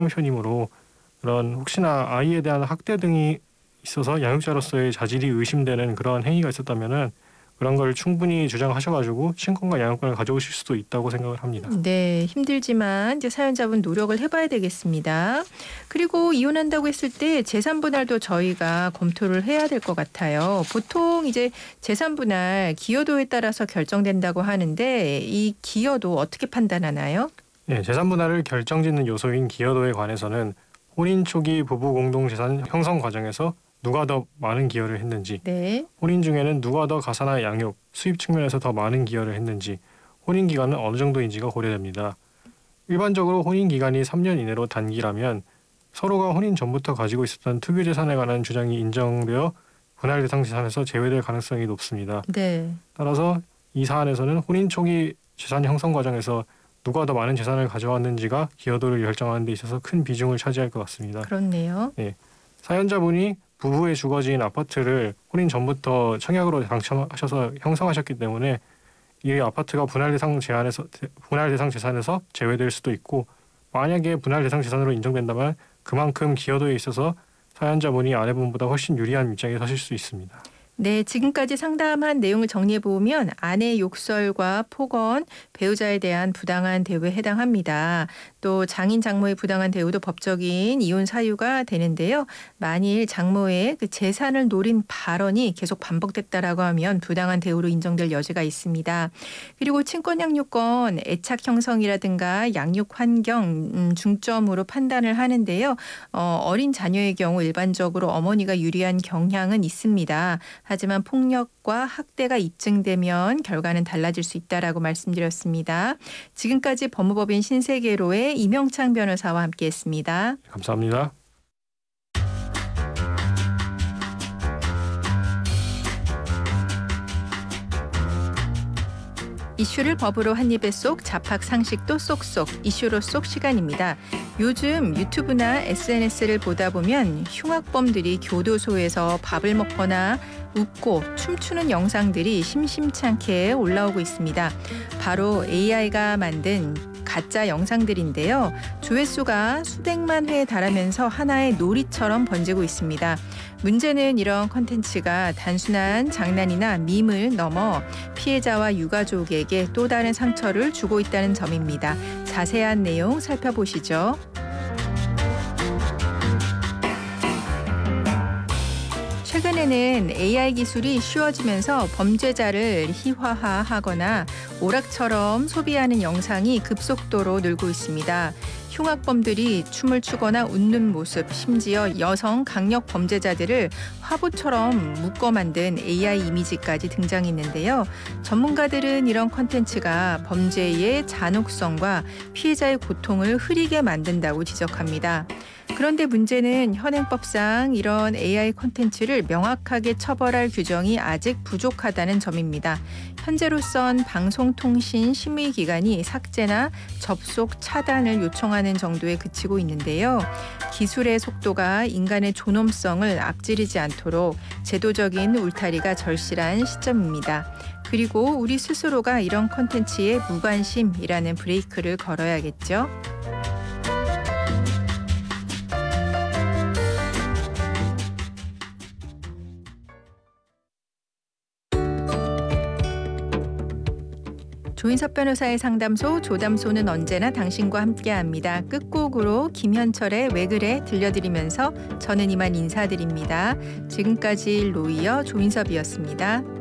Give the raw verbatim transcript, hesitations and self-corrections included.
형편이므로 그런 혹시나 아이에 대한 학대 등이 있어서 양육자로서의 자질이 의심되는 그런 행위가 있었다면은 그런 걸 충분히 주장하셔가지고 친권과 양육권을 가져오실 수도 있다고 생각을 합니다. 네, 힘들지만 이제 사연자분 노력을 해봐야 되겠습니다. 그리고 이혼한다고 했을 때 재산 분할도 저희가 검토를 해야 될 것 같아요. 보통 이제 재산 분할 기여도에 따라서 결정된다고 하는데 이 기여도 어떻게 판단하나요? 네, 재산 분할을 결정짓는 요소인 기여도에 관해서는 혼인 초기 부부 공동 재산 형성 과정에서 누가 더 많은 기여를 했는지, 네. 혼인 중에는 누가 더 가사나 양육, 수입 측면에서 더 많은 기여를 했는지, 혼인 기간은 어느 정도인지가 고려됩니다. 일반적으로 혼인 기간이 삼 년 이내로 단기라면 서로가 혼인 전부터 가지고 있었던 특유 재산에 관한 주장이 인정되어 분할 대상 재산에서 제외될 가능성이 높습니다. 네. 따라서 이 사안에서는 혼인 초기 재산 형성 과정에서 누가 더 많은 재산을 가져왔는지가 기여도를 결정하는 데 있어서 큰 비중을 차지할 것 같습니다. 그렇네요. 예, 사연자분이 부부의 주거지인 아파트를 혼인 전부터 청약으로 당첨하셔서 형성하셨기 때문에 이 아파트가 분할 대상 제한에서 분할 대상 재산에서 제외될 수도 있고, 만약에 분할 대상 재산으로 인정된다면 그만큼 기여도에 있어서 사연자분이 아내분보다 훨씬 유리한 입장에 서실 수 있습니다. 네, 지금까지 상담한 내용을 정리해 보면 아내의 욕설과 폭언, 배우자에 대한 부당한 대우에 해당합니다. 또 장인 장모의 부당한 대우도 법적인 이혼 사유가 되는데요. 만일 장모의 그 재산을 노린 발언이 계속 반복됐다라고 하면 부당한 대우로 인정될 여지가 있습니다. 그리고 친권 양육권 애착 형성이라든가 양육 환경 음, 중점으로 판단을 하는데요. 어, 어린 자녀의 경우 일반적으로 어머니가 유리한 경향은 있습니다. 하지만 폭력과 학대가 입증되면 결과는 달라질 수 있다라고 말씀드렸습니다. 지금까지 법무법인 신세계로의 이명창 변호사와 함께했습니다. 감사합니다. 이슈를 법으로 한 입에 쏙, 잡학 상식도 쏙쏙, 이슈로 쏙 시간입니다. 요즘 유튜브나 에스엔에스를 보다 보면 흉악범들이 교도소에서 밥을 먹거나 웃고 춤추는 영상들이 심심찮게 올라오고 있습니다. 바로 에이아이가 만든 가짜 영상들인데요. 조회수가 수백만 회에 달하면서 하나의 놀이처럼 번지고 있습니다. 문제는 이런 콘텐츠가 단순한 장난이나 밈을 넘어 피해자와 유가족에게 또 다른 상처를 주고 있다는 점입니다. 자세한 내용 살펴보시죠. 최근에는 에이아이 기술이 쉬워지면서 범죄자를 희화화하거나 오락처럼 소비하는 영상이 급속도로 늘고 있습니다. 흉악범들이 춤을 추거나 웃는 모습, 심지어 여성 강력 범죄자들을 화보처럼 묶어 만든 에이아이 이미지까지 등장했는데요. 전문가들은 이런 콘텐츠가 범죄의 잔혹성과 피해자의 고통을 흐리게 만든다고 지적합니다. 그런데 문제는 현행법상 이런 에이아이 콘텐츠를 명확하게 처벌할 규정이 아직 부족하다는 점입니다. 현재로선 방송통신심의기관이 삭제나 접속 차단을 요청하는 정도에 그치고 있는데요. 기술의 속도가 인간의 존엄성을 앞지르지 않도록 제도적인 울타리가 절실한 시점입니다. 그리고 우리 스스로가 이런 콘텐츠에 무관심이라는 브레이크를 걸어야겠죠. 조인섭 변호사의 상담소 조담소는 언제나 당신과 함께합니다. 끝곡으로 김현철의 왜 그래 들려드리면서 저는 이만 인사드립니다. 지금까지 로이어 조인섭이었습니다.